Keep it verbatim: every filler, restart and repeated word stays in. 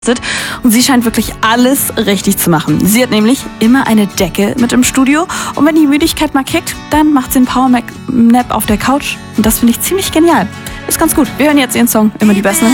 Und sie scheint wirklich alles richtig zu machen. Sie hat nämlich immer eine Decke mit im Studio und wenn die Müdigkeit mal kickt, dann macht sie einen Power-Nap auf der Couch und das finde ich ziemlich genial. Ist ganz gut. Wir hören jetzt ihren Song Immer die Besten.